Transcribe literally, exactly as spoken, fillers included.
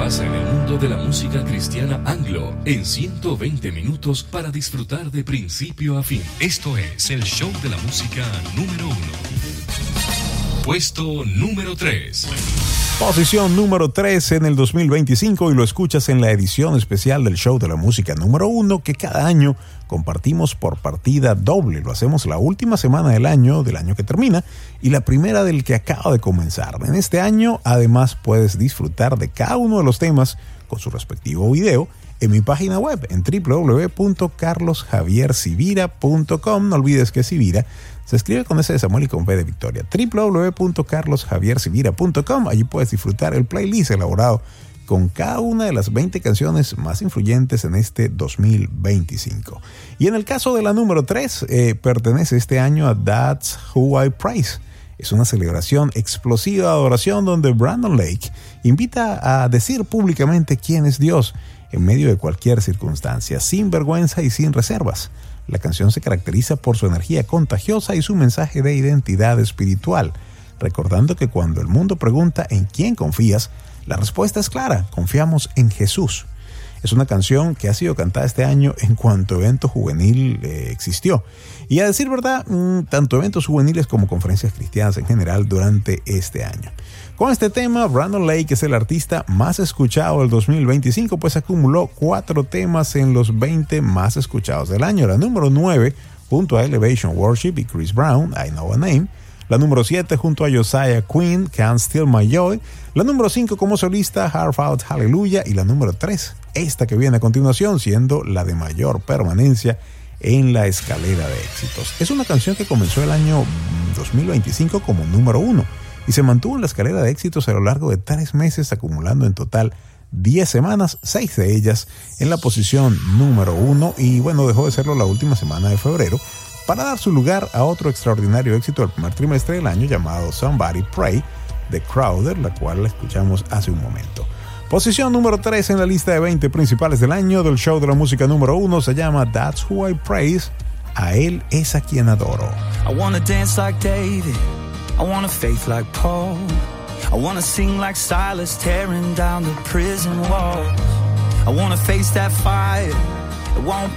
pasa en el mundo de la música cristiana anglo en ciento veinte minutos para disfrutar de principio a fin. Esto es el show de la música número uno. Puesto número tres. Posición número tres en el dos mil veinticinco y lo escuchas en la edición especial del show de la música número uno que cada año compartimos por partida doble. Lo hacemos la última semana del año, del año que termina, y la primera del que acaba de comenzar. En este año, además, puedes disfrutar de cada uno de los temas con su respectivo video en mi página web en doble u doble u doble u punto carlos javier sivira punto com. No olvides que Sivira se escribe con S de Samuel y con V de Victoria. doble u doble u doble u punto carlos javier sivira punto com. Allí puedes disfrutar el playlist elaborado con cada una de las veinte canciones más influyentes en este dos mil veinticinco. Y en el caso de la número tres, eh, pertenece este año a That's Who I Praise. Es una celebración explosiva de adoración donde Brandon Lake invita a decir públicamente quién es Dios en medio de cualquier circunstancia, sin vergüenza y sin reservas. La canción se caracteriza por su energía contagiosa y su mensaje de identidad espiritual, recordando que cuando el mundo pregunta en quién confías, la respuesta es clara: confiamos en Jesús. Es una canción que ha sido cantada este año en cuanto evento juvenil eh, existió. Y a decir verdad, mmm, tanto eventos juveniles como conferencias cristianas en general durante este año. Con este tema, Brandon Lake es el artista más escuchado del dos mil veinticinco, pues acumuló cuatro temas en los veinte más escuchados del año. La número nueve, junto a Elevation Worship y Chris Brown, I Know a Name. La número siete, junto a Josiah Quinn, Can't Steal My Joy. La número cinco, como solista, Half Out Hallelujah. Y la número tres, esta que viene a continuación, siendo la de mayor permanencia en la escalera de éxitos. Es una canción que comenzó el año dos mil veinticinco como número uno y se mantuvo en la escalera de éxitos a lo largo de tres meses, acumulando en total diez semanas, seis de ellas en la posición número uno, y bueno, dejó de serlo la última semana de febrero para dar su lugar a otro extraordinario éxito del primer trimestre del año llamado Somebody Pray de Crowder, la cual la escuchamos hace un momento. Posición número tres en la lista de veinte principales del año del show de la música número uno se llama That's Who I Praise. A él es a quien adoro. I wanna dance like David, I want a faith like Paul, I wanna sing like Silas, tearing down the prison walls. I wanna face that fire, it won't